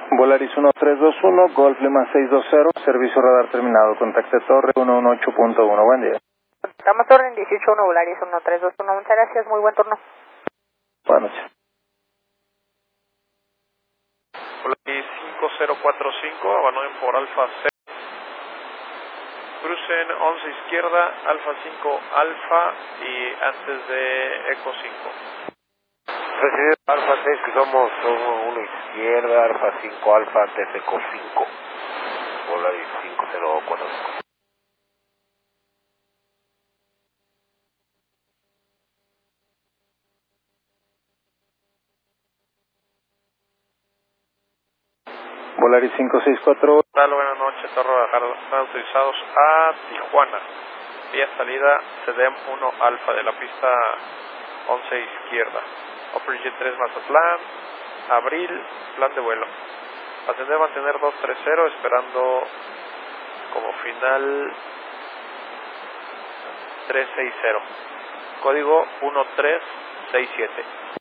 Volaris 1321, Golf Lima 620, servicio radar terminado, contacte torre 118.1, buen día. Estamos orden 18-1, Volaris 1321, muchas gracias, muy buen turno. Buenas noches. Volaris 5045, abandonen por Alfa 6. Crucen 11 izquierda, Alfa 5 Alfa y antes de Eco 5. Recibido Alfa 6, que somos 1 izquierda, Alfa 5 Alfa antes de Eco 5. Volaris 5045. Volaris 564. Tal, buenas noches, Torre están autorizados a Tijuana. Vía salida, CDM 1 Alfa de la pista 11 izquierda. Operate 3 Mazatlán, abril, plan de vuelo. Ascender, mantener 230, esperando como final 360. Código 1367.